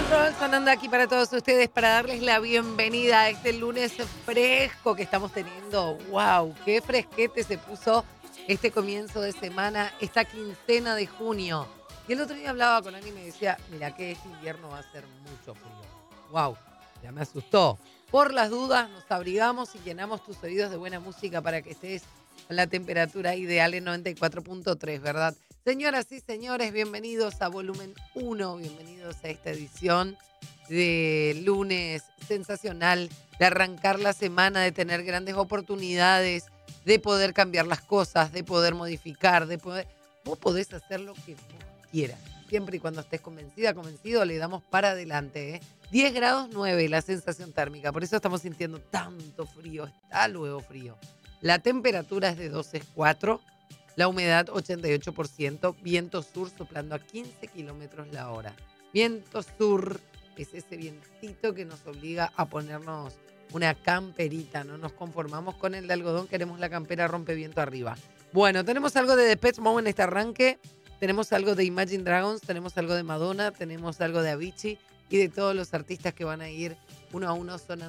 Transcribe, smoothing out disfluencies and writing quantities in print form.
Roll sonando aquí para todos ustedes para darles la bienvenida a este lunes fresco que estamos teniendo. ¡Wow! ¡Qué fresquete se puso este comienzo de semana, esta quincena de junio! Y el otro día hablaba con alguien y me decía, mira que este invierno va a ser mucho frío. ¡Wow! Ya me asustó. Por las dudas nos abrigamos y llenamos tus oídos de buena música para que estés con la temperatura ideal en 94.3, ¿verdad? Señoras y señores, bienvenidos a Volumen 1, bienvenidos a esta edición de lunes sensacional, de arrancar la semana, de tener grandes oportunidades, de poder cambiar las cosas, de poder modificar, de poder... Vos podés hacer lo que vos quieras, siempre y cuando estés convencida, convencido, le damos para adelante, ¿eh? 10 grados 9 la sensación térmica, por eso estamos sintiendo tanto frío, está luego frío. La temperatura es de 12,4. La humedad 88%, viento sur soplando a 15 kilómetros la hora. Viento sur es ese vientito que nos obliga a ponernos una camperita, no nos conformamos con el de algodón, queremos la campera rompeviento arriba. Bueno, tenemos algo de Depeche Mode en este arranque, tenemos algo de Imagine Dragons, tenemos algo de Madonna, tenemos algo de Avicii y de todos los artistas que van a ir uno a uno sonando